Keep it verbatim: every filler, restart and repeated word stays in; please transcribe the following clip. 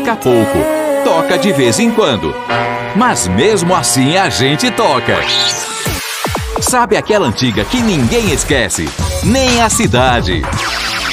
toca pouco, toca de vez em quando. Mas mesmo assim a gente toca. Sabe aquela antiga que ninguém esquece? Nem a cidade.